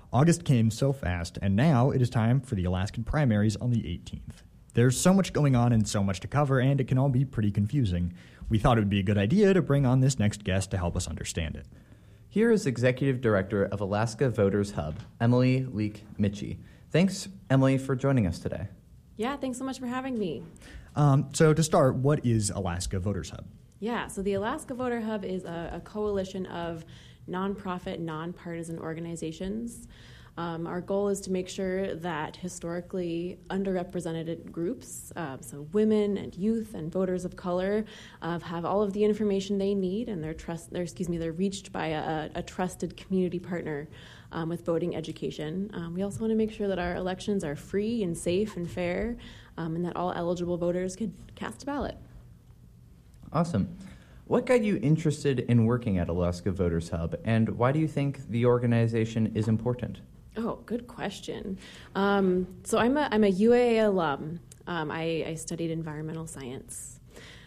August came so fast, and now it is time for the Alaskan primaries on the 18th. There's so much going on and so much to cover, and it can all be pretty confusing. We thought it would be a good idea to bring on this next guest to help us understand it. Here is Executive Director of Alaska Voters Hub, Emily Leek Mitchie. Thanks, Emily, for joining us today. Yeah, thanks so much for having me. So to start, what is Alaska Voters Hub? Yeah, so the Alaska Voter Hub is a coalition of nonprofit, nonpartisan organizations. Our goal is to make sure that historically underrepresented groups, so women and youth and voters of color, have all of the information they need, and they're reached by a trusted community partner with voting education. We also want to make sure that our elections are free and safe and fair, and that all eligible voters could cast a ballot. Awesome. What got you interested in working at Alaska Voters Hub, and why do you think the organization is important? Oh, good question. So I'm a UAA alum. I studied environmental science.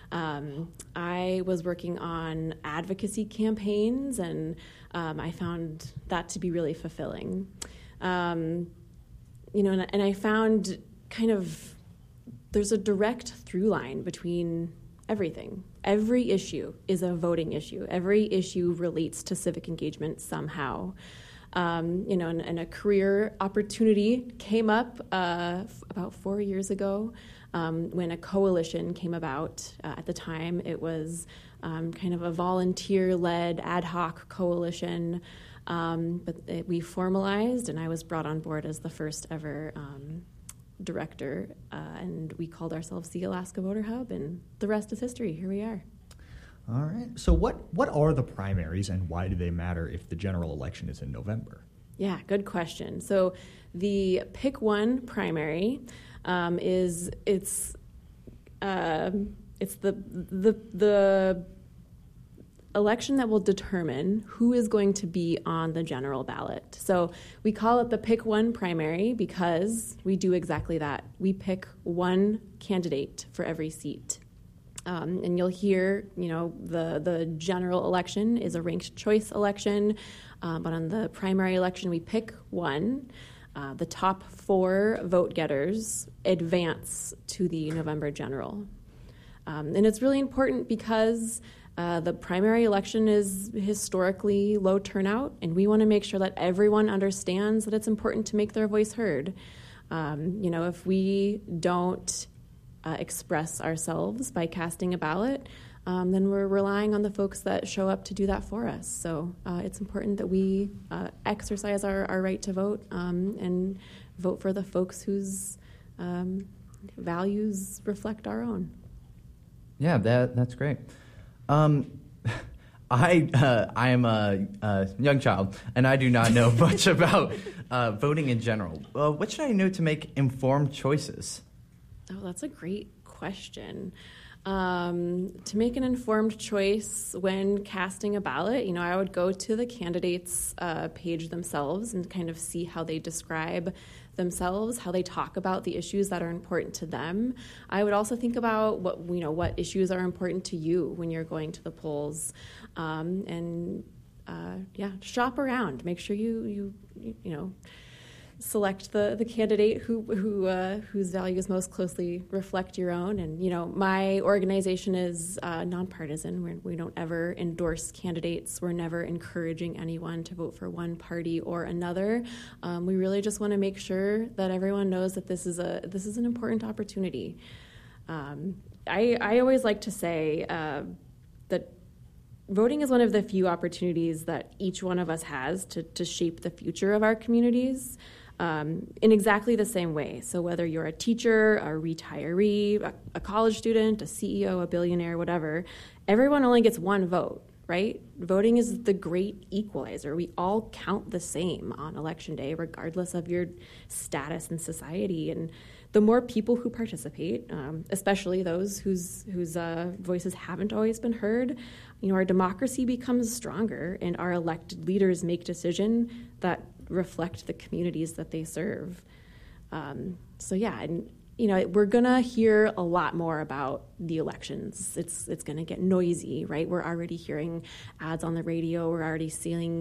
I was working on advocacy campaigns, and I found that to be really fulfilling. And I found there's a direct through line between everything. Every issue is a voting issue. Every issue relates to civic engagement somehow. And a career opportunity came up about 4 years ago when a coalition came about. At the time, it was kind of a volunteer-led ad hoc coalition, but we formalized, and I was brought on board as the first ever director, and we called ourselves the Alaska Voter Hub, and the rest is history. Here we are. All right. So what are the primaries, and why do they matter if the general election is in November? Yeah, good question. So the Pick One primary is the election that will determine who is going to be on the general ballot. So we call it the Pick One primary because we do exactly that. We pick one candidate for every seat. And you'll hear, the general election is a ranked choice election, but on the primary election, we pick one. The top 4 vote getters advance to the November general. And it's really important because the primary election is historically low turnout, and we want to make sure that everyone understands that it's important to make their voice heard. If we don't express ourselves by casting a ballot, then we're relying on the folks that show up to do that for us. So it's important that we exercise our right to vote and vote for the folks whose values reflect our own. Yeah, that's great. I am a young child, and I do not know much about voting in general. What should I know to make informed choices? Oh, that's a great question. To make an informed choice when casting a ballot, I would go to the candidates' page themselves and kind of see how they describe themselves, how they talk about the issues that are important to them. I would also think about what issues are important to you when you're going to the polls, and shop around. Make sure you select the candidate whose values most closely reflect your own. And, my organization is nonpartisan. We don't ever endorse candidates. We're never encouraging anyone to vote for one party or another. We really just want to make sure that everyone knows that this is an important opportunity. I always like to say that voting is one of the few opportunities that each one of us has to shape the future of our communities. In exactly the same way. So whether you're a teacher, a retiree, a college student, a CEO, a billionaire, whatever, everyone only gets one vote, right? Voting is the great equalizer. We all count the same on Election Day, regardless of your status in society. And the more people who participate, especially those whose voices haven't always been heard, our democracy becomes stronger, and our elected leaders make decisions that reflect the communities that they serve. We're gonna hear a lot more about the elections. It's gonna get noisy, right? We're already hearing ads on the radio. We're already seeing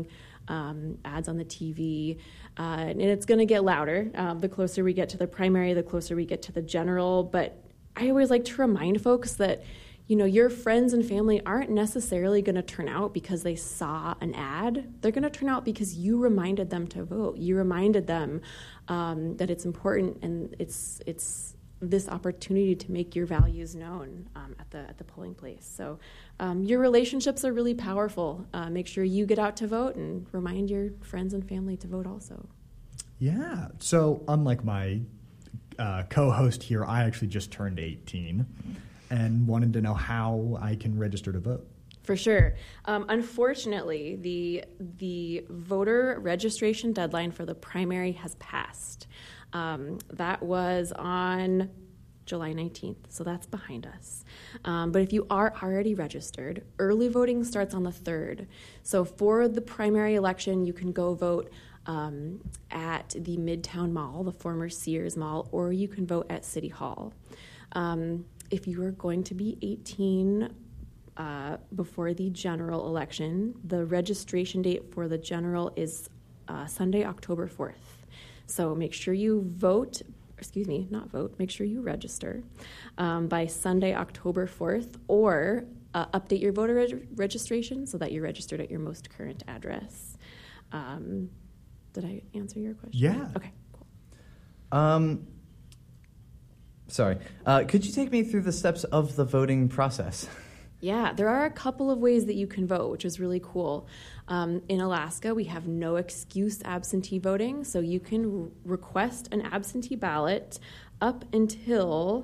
ads on the TV, and it's going to get louder. The closer we get to the primary, the closer we get to the general. But I always like to remind folks that, your friends and family aren't necessarily going to turn out because they saw an ad. They're going to turn out because you reminded them to vote. You reminded them that it's important, and it's this opportunity to make your values known at the polling place. So your relationships are really powerful. Make sure you get out to vote and remind your friends and family to vote also. Yeah. So unlike my co-host here, I actually just turned 18 and wanted to know how I can register to vote. For sure. Unfortunately, the voter registration deadline for the primary has passed. That was on July 19th, so that's behind us. But if you are already registered, early voting starts on the 3rd. So for the primary election, you can go vote at the Midtown Mall, the former Sears Mall, or you can vote at City Hall. If you are going to be 18 before the general election, the registration date for the general is Sunday, October 4th. So make sure you make sure you register by Sunday, October 4th, or update your voter registration so that you're registered at your most current address. Did I answer your question? Yeah. Okay, cool. Sorry. Could you take me through the steps of the voting process? Yeah, there are a couple of ways that you can vote, which is really cool. In Alaska, we have no excuse absentee voting, so you can request an absentee ballot up until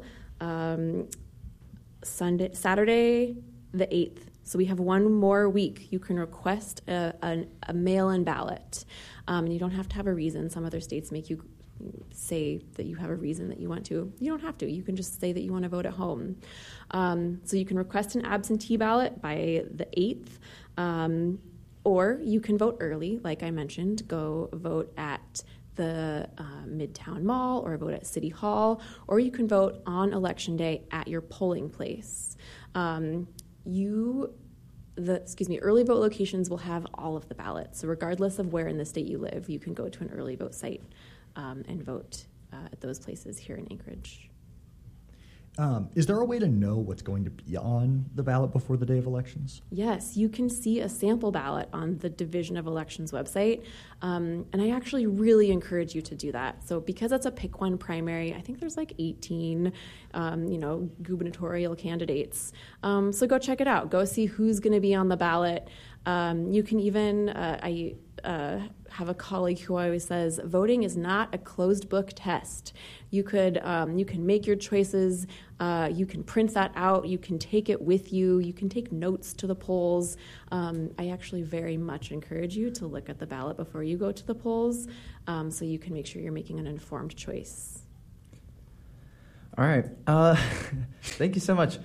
Saturday the 8th. So we have one more week. You can request a mail-in ballot, and you don't have to have a reason. Some other states make you say that you have a reason that you want to. You don't have to. You can just say that you want to vote at home. So you can request an absentee ballot by the 8th, or you can vote early, like I mentioned. Go vote at the Midtown Mall or vote at City Hall, or you can vote on Election Day at your polling place. Early vote locations will have all of the ballots. So regardless of where in the state you live, you can go to an early vote site and vote at those places here in Anchorage. Is there a way to know what's going to be on the ballot before the day of elections? Yes, you can see a sample ballot on the Division of Elections website, and I actually really encourage you to do that. So because it's a pick one primary, I think there's like 18, gubernatorial candidates. So go check it out. Go see who's going to be on the ballot. You can even, I have a colleague who always says, voting is not a closed book test. You can make your choices. You can print that out. You can take it with you. You can take notes to the polls. I actually very much encourage you to look at the ballot before you go to the polls, so you can make sure you're making an informed choice. All right. Thank you so much.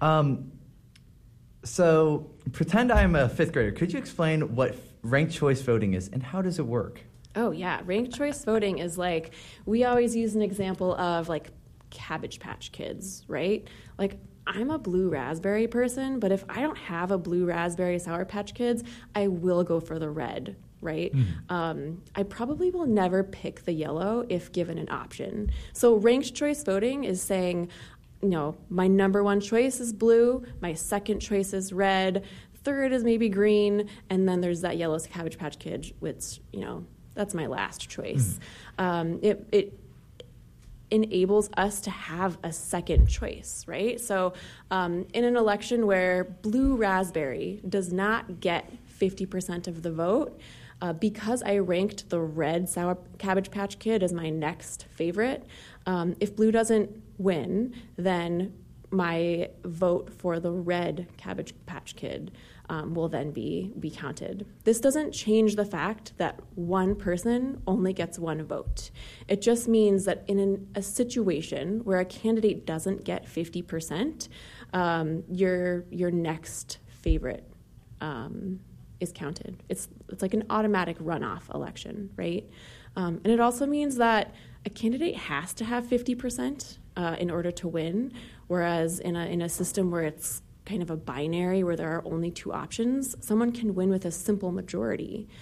So pretend I'm a fifth grader. Could you explain what ranked choice voting is and how does it work? Oh, yeah. Ranked choice voting is like, we always use an example of like Cabbage Patch Kids, right? Like, I'm a blue raspberry person, but if I don't have a blue raspberry Sour Patch Kids, I will go for the red, right? I probably will never pick the yellow if given an option. So ranked choice voting is saying, my number one choice is blue, my second choice is red, third is maybe green, and then there's that yellow Cabbage Patch Kid, which, that's my last choice. It enables us to have a second choice, right? So in an election where blue raspberry does not get 50% of the vote, because I ranked the red Sour Cabbage Patch Kid as my next favorite, if blue doesn't win, then my vote for the red Cabbage Patch Kid will then be counted. This doesn't change the fact that one person only gets one vote. It just means that in a situation where a candidate doesn't get 50%, your next favorite is counted. It's like an automatic runoff election, right? And it also means that a candidate has to have 50% in order to win, whereas in a system where it's kind of a binary where there are only two options, someone can win with a simple majority.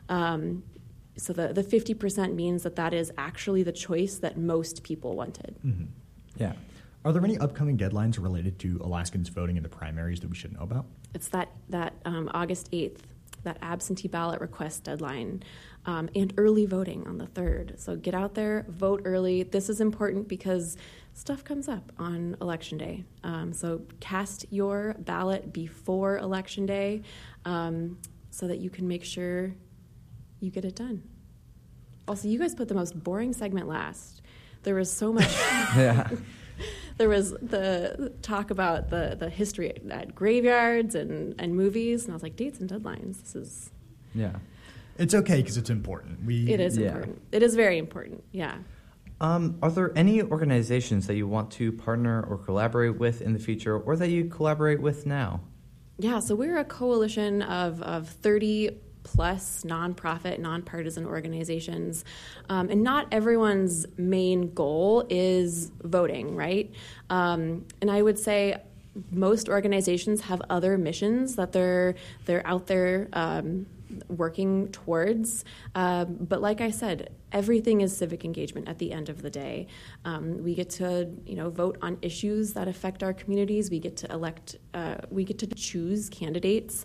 So the 50% means that is actually the choice that most people wanted. Mm-hmm. Yeah. Are there any upcoming deadlines related to Alaskans voting in the primaries that we should know about? It's that August 8th, that absentee ballot request deadline, and early voting on the 3rd. So get out there, vote early. This is important because stuff comes up on Election Day. So cast your ballot before Election Day so that you can make sure you get it done. Also, you guys put the most boring segment last. There was so much. Yeah. There was the talk about the history at graveyards and movies, and I was like, dates and deadlines. This is... Yeah. It's okay because it's important. It is important. It is very important, yeah. Are there any organizations that you want to partner or collaborate with in the future, or that you collaborate with now? Yeah, so we're a coalition of 30 plus nonprofit, nonpartisan organizations. And not everyone's main goal is voting, right? And I would say most organizations have other missions that they're out there working towards. But like I said, everything is civic engagement at the end of the day. We get to, vote on issues that affect our communities. We get to elect, we get to choose candidates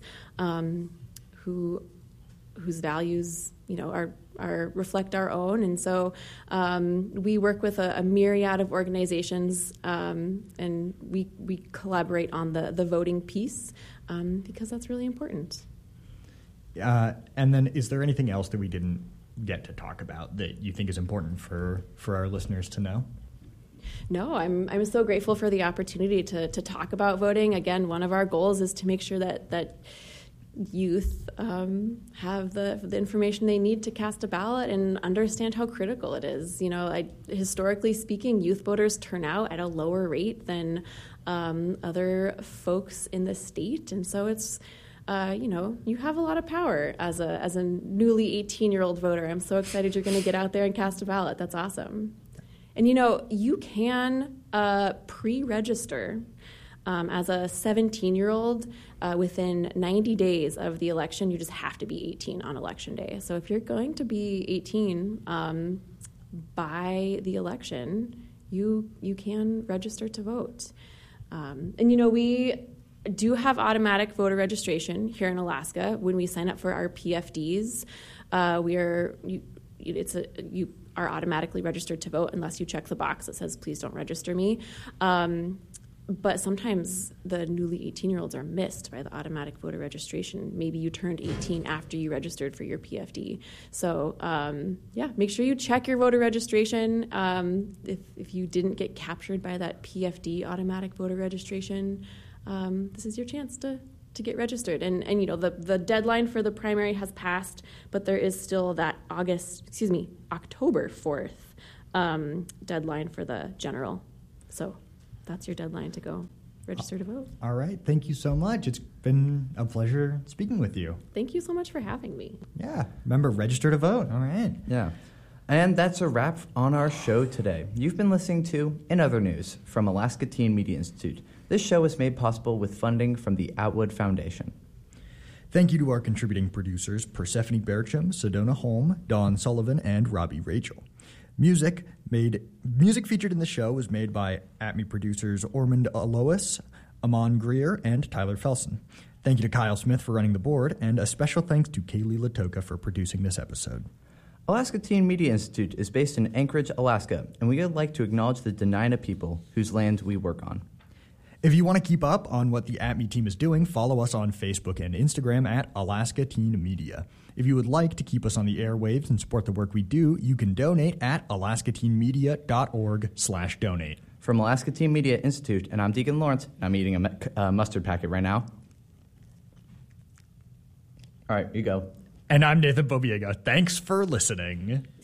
whose values, are reflect our own. And so we work with a myriad of organizations, and we collaborate on the voting piece because that's really important. And then is there anything else that we didn't get to talk about that you think is important for our listeners to know? No, I'm so grateful for the opportunity to talk about voting. Again, one of our goals is to make sure that youth have the information they need to cast a ballot and understand how critical it is. Historically speaking, youth voters turn out at a lower rate than other folks in the state, and so it's you have a lot of power as a newly 18-year-old voter. I'm so excited you're going to get out there and cast a ballot. That's awesome. And you can pre-register. As a 17-year-old, within 90 days of the election, you just have to be 18 on Election Day. So if you're going to be 18 by the election, you can register to vote. And we do have automatic voter registration here in Alaska. When we sign up for our PFDs, you are automatically registered to vote unless you check the box that says, please don't register me. But sometimes the newly 18-year-olds are missed by the automatic voter registration. Maybe you turned 18 after you registered for your PFD. So, make sure you check your voter registration. If you didn't get captured by that PFD automatic voter registration, this is your chance to get registered. And the deadline for the primary has passed, but there is still that October 4th deadline for the general. So that's your deadline to go register to vote. All right. Thank you so much. It's been a pleasure speaking with you. Thank you so much for having me. Yeah. Remember, register to vote. All right. Yeah. And that's a wrap on our show today. You've been listening to In Other News from Alaska Teen Media Institute. This show was made possible with funding from the Atwood Foundation. Thank you to our contributing producers, Persephone Bertram, Sedona Holm, Dawn Sullivan, and Robbie Rachel. Music featured in the show was made by ATME producers Ormond Alois, Amon Greer, and Tyler Felsen. Thank you to Kyle Smith for running the board, and a special thanks to Kaylee Latoka for producing this episode. Alaska Teen Media Institute is based in Anchorage, Alaska, and we would like to acknowledge the Dena'ina people whose land we work on. If you want to keep up on what the ATME team is doing, follow us on Facebook and Instagram at Alaska Teen Media. If you would like to keep us on the airwaves and support the work we do, you can donate at alaskateenmedia.org/donate. From Alaska Teen Media Institute, and I'm Deacon Lawrence. I'm eating a mustard packet right now. All right, you go. And I'm Nathan Bobiega. Thanks for listening.